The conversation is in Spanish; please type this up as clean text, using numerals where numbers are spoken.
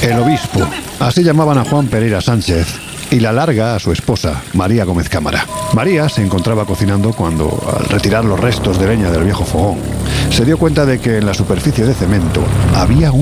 El obispo. Así llamaban a Juan Pereira Sánchez. Y la larga a su esposa, María Gómez Cámara. María se encontraba cocinando cuando, al retirar los restos de leña del viejo fogón, se dio cuenta de que en la superficie de cemento había un